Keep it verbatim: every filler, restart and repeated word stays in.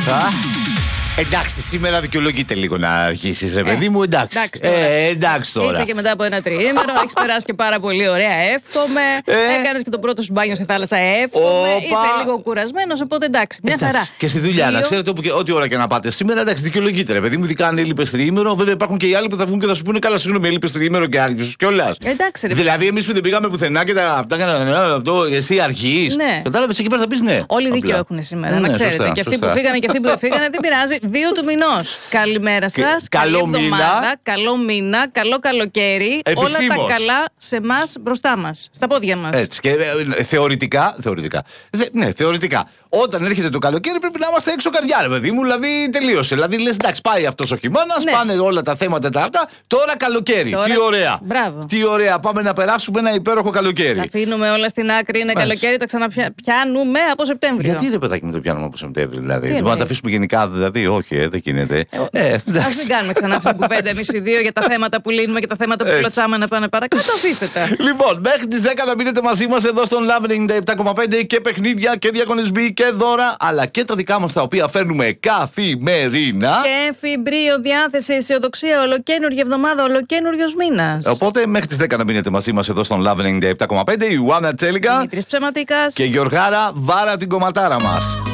Εντάξει, σήμερα δικαιολογείται λίγο να αρχίσει, ρε παιδί μου. Εντάξει. Εντάξει τώρα. Ε, εντάξει τώρα. Είσαι και μετά από ένα τριήμερο, έχει περάσει και πάρα πολύ ωραία, εύχομαι. Ε. Έκανε και το πρώτο σου μπάνιο σε θάλασσα, εύχομαι. Όπα. Είσαι λίγο κουρασμένο, οπότε εντάξει. Μια Εντάξει. χαρά. Και στη δουλειά, Δύο. να ξέρετε, όπου και, ό,τι ώρα και να πάτε σήμερα, εντάξει, δικαιολογείται, ρε παιδί μου. Ειδικά αν έλειπε τριήμερο, βέβαια υπάρχουν και οι άλλοι που θα βγουν και θα σου πούνε καλά, συγγνώμη, έλειπε τριήμερο και άργησε κιόλα. Εντάξει, ρε. Δηλαδή, εμεί που δεν πήγαμε πουθενά και τα αυτά κάνανε αυτό, εσύ αργεί. Ναι. Κατάλαβε εκεί πέρα θα πει ναι. Όλοι Απλά. δίκιο έχουν σήμερα, Ναι, να ναι, ξέρετε. σωστά, και αυτοί σωστά. που φύγανε και αυτοί που δεν φύγανε, δεν πειράζει. Δύο του μηνό. Καλημέρα Και σα. καλό μήνα. Καλό μήνα. Καλό καλοκαίρι. Επισήμως. Όλα τα καλά σε εμά μπροστά μα. Στα πόδια μα. Έτσι. Και ε, θεωρητικά, θεωρητικά. Θε, ναι, θεωρητικά. Όταν έρχεται το καλοκαίρι πρέπει να είμαστε έξω καρδιά, ρε παιδί μου. Δηλαδή τελείωσε. Δηλαδή λε, εντάξει, πάει αυτό ο χειμώνα, Ναι. πάνε όλα τα θέματα τα αυτά. Τώρα καλοκαίρι. Τώρα- Τι ωραία. Μπράβο. Τι ωραία. Πάμε να περάσουμε ένα υπέροχο καλοκαίρι. Τα αφήνουμε όλα στην άκρη. Είναι Μάλιστα. καλοκαίρι, τα ξαναπιάνουμε από Σεπτέμβριο. Γιατί ρε παιδάκι με το πιάνουμε από Σεπτέμβρη, δηλαδή. Δεν εννοείς? μπορούμε να τα αφήσουμε γενικά, δηλαδή. Όχι, ε, δεν γίνεται. Ε, Α μην κάνουμε ξανά αυτή την κουβέντα εμεί οι δύο για τα θέματα που λύνουμε και τα θέματα που Έτσι. κλωτσάμε να πάνε παρακάτω. Αφήστε τα. Λοιπόν, μέχρι τις δέκα να μείνετε μαζί μας εδώ στον Love ενενήντα επτά κόμμα πέντε και παιχνίδια και διαγωνισμοί και δώρα, αλλά και τα δικά μας τα οποία φέρνουμε καθημερινά. Και εφημπρίο, διάθεση, αισιοδοξία, ολοκένουργια εβδομάδα, ολοκένουργιο μήνα. Οπότε μέχρι τις δέκα να μείνετε μαζί μας εδώ στον Love ενενήντα επτά κόμμα πέντε η Ιωάννα Τσέλικα Δημήτρης Ψεματίκας. και η Γιωργάρα Βάρα την κομματάρα μας.